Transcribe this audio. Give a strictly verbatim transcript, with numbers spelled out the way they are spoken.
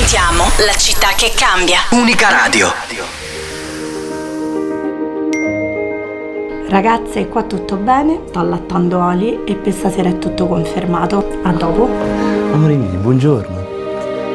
raccontiamo la città che cambia. Unica Radio. Ragazze, qua tutto bene, sto allattando Oli e per stasera è tutto confermato. A dopo. Amore mio, buongiorno.